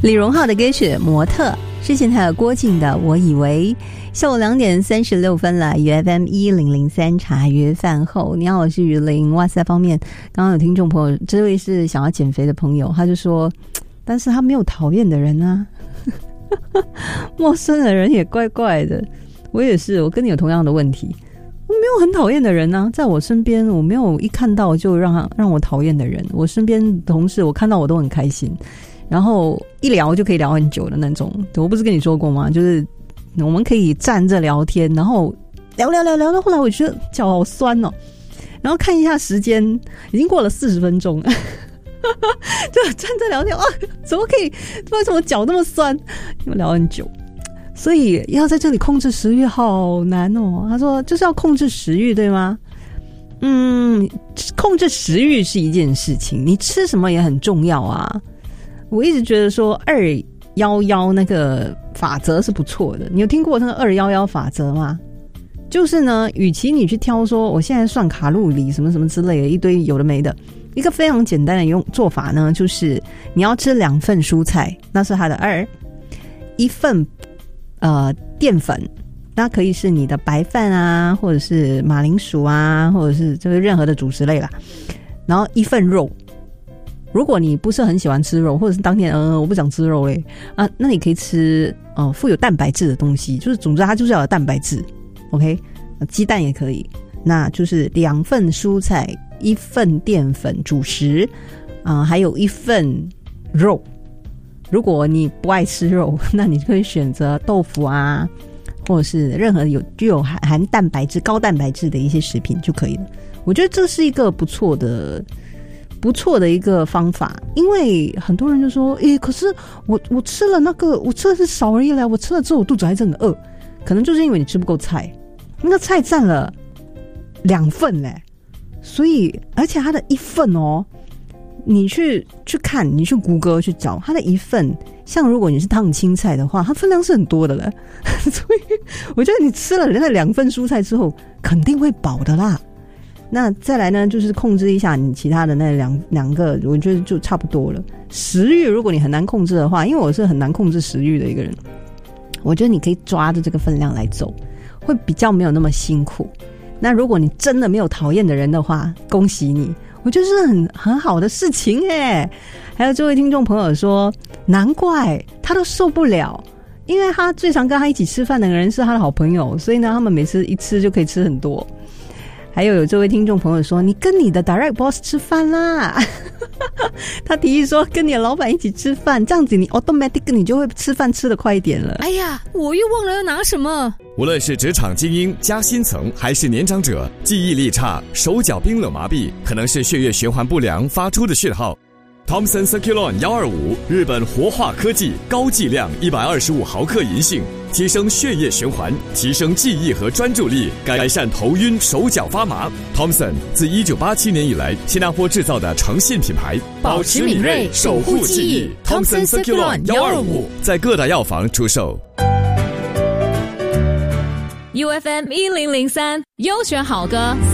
李荣浩的歌曲《模特》，之前还有郭靖的《我以为》。下午2点36分了，FM 1003茶余饭后。你好，我是雨林。哇塞，方面刚刚有听众朋友，这位是想要减肥的朋友，他就说，但是他没有讨厌的人啊，陌生的人也怪怪的。我也是，我跟你有同样的问题，我没有很讨厌的人啊，在我身边，我没有一看到就让我讨厌的人。我身边同事，我看到我都很开心，然后一聊就可以聊很久的那种。我不是跟你说过吗？就是我们可以站着聊天，然后聊到后来，我觉得脚好酸哦。然后看一下时间，已经过了40分钟了，就站着聊天啊，怎么可以？为什么脚那么酸？因为聊很久，所以要在这里控制食欲好难哦。他说就是要控制食欲，对吗？控制食欲是一件事情，你吃什么也很重要啊。我一直觉得说211那个法则是不错的，你有听过那个211法则吗？就是呢，与其你去挑说我现在算卡路里什么什么之类的一堆有的没的，一个非常简单的做法呢，就是你要吃2份蔬菜，那是它的1份淀粉，那可以是你的白饭啊，或者是马铃薯啊，或者是就是任何的主食类啦，然后1份肉。如果你不是很喜欢吃肉，或者是当天我不想吃肉嘞啊，那你可以吃富有蛋白质的东西，就是总之它就是要有蛋白质 ，OK， 鸡蛋也可以，那就是2份蔬菜，1份淀粉主食还有1份肉。如果你不爱吃肉，那你可以选择豆腐啊，或者是任何具有含蛋白质、高蛋白质的一些食品就可以了。我觉得这是一个不错的一个方法，因为很多人就说可是我吃了那个，我吃的是少而已啦，我吃了之后我肚子还真的饿，可能就是因为你吃不够菜，那个菜占了2份嘞，所以而且它的1份哦，你去看，你去谷歌去找它的1份，像如果你是烫青菜的话，它分量是很多的了，所以我觉得你吃了那2份蔬菜之后肯定会饱的啦。那再来呢，就是控制一下你其他的那两个，我觉得就差不多了。食欲如果你很难控制的话，因为我是很难控制食欲的一个人，我觉得你可以抓着这个分量来走，会比较没有那么辛苦。那如果你真的没有讨厌的人的话，恭喜你，我觉得是很好的事情耶。还有这位听众朋友说，难怪他都受不了，因为他最常跟他一起吃饭的人是他的好朋友，所以呢，他们每次一吃就可以吃很多。还有这位听众朋友说，你跟你的 direct boss 吃饭啦他提议说跟你的老板一起吃饭，这样子你 automatic 你就会吃饭吃得快一点了。 哎呀，我又忘了要拿什么。 无论是职场精英、夹心层还是年长者，记忆力差、手脚冰冷麻痹，可能是血液循环不良发出的讯号。Thomson Circulon 125，日本活化科技，高剂量125毫克银杏，提升血液循环，提升记忆和专注力，改善头晕、手脚发麻。Thomson 自1987年以来，新加坡制造的诚信品牌， 保持敏锐，守护记忆。Thomson Circulon 125 在各大药房出售。 UFM 1003优选好歌。